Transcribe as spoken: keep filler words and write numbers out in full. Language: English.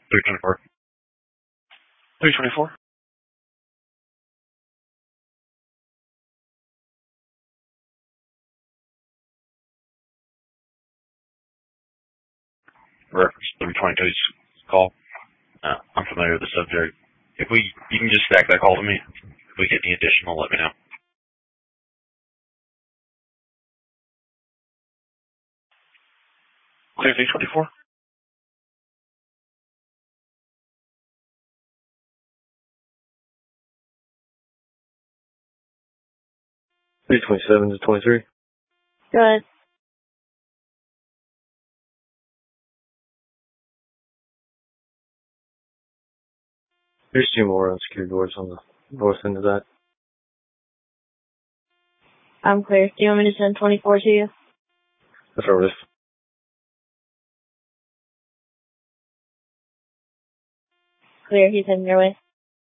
three twenty-four. three twenty-four. Reference three twenty-two's call. Uh, I'm familiar with the subject. If we, you can just stack that call to me. If we get any additional, let me know. Clear three twenty-four. three twenty-seven to twenty-three. Go ahead. There's two more unsecured doors on the north end of that. I'm clear. Do you want me to send twenty-four to you? Affirmative. Clear. He's heading your way.